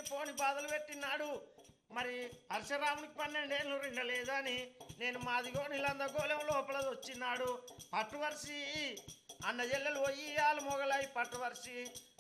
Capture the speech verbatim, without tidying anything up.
లేని పోని బాధలు పెట్టినాడు. మరి పరశురామునికి పన్నెండేళ్ళు రెండలేదని నేను మాదిగో నీలందగోళం లోపల వచ్చినాడు. పట్టువర్షి అన్న జల్లెలు పోయి ఆలు మొగలై పట్టువర్షి